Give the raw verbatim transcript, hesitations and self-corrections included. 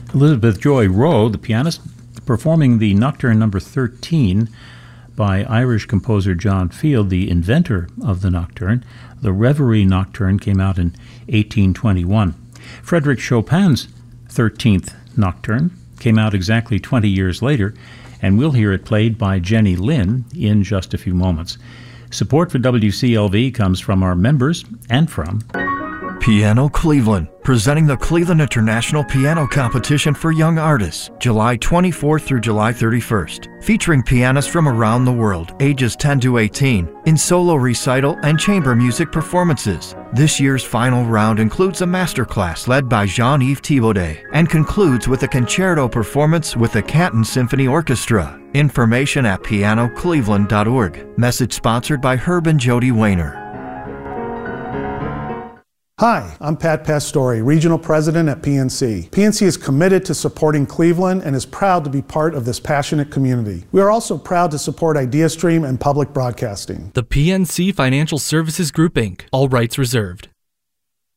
Elizabeth Joy Rowe, the pianist, performing the Nocturne number thirteen by Irish composer John Field, the inventor of the Nocturne. The Reverie Nocturne came out in eighteen twenty-one. Frédéric Chopin's thirteenth Nocturne came out exactly twenty years later, and we'll hear it played by Jenny Lin in just a few moments. Support for W C L V comes from our members and from Piano Cleveland, presenting the Cleveland International Piano Competition for Young Artists, July twenty-fourth through July thirty-first, featuring pianists from around the world, ages ten to eighteen, in solo recital and chamber music performances. This year's final round includes a masterclass led by Jean-Yves Thibaudet and concludes with a concerto performance with the Canton Symphony Orchestra. Information at piano cleveland dot org. Message sponsored by Herb and Jody Wayner. Hi, I'm Pat Pastore, Regional President at P N C. P N C is committed to supporting Cleveland and is proud to be part of this passionate community. We are also proud to support IdeaStream and public broadcasting. The P N C Financial Services Group, Incorporated. All rights reserved.